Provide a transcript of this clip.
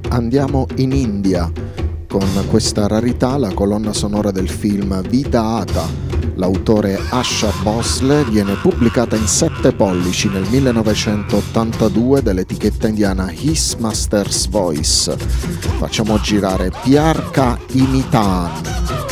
Andiamo in India con questa rarità, la colonna sonora del film Vidata. L'autore Asha Bhosle viene pubblicata in 7 pollici nel 1982 dall'etichetta indiana His Master's Voice. Facciamo girare Pyar Ka Imitaan.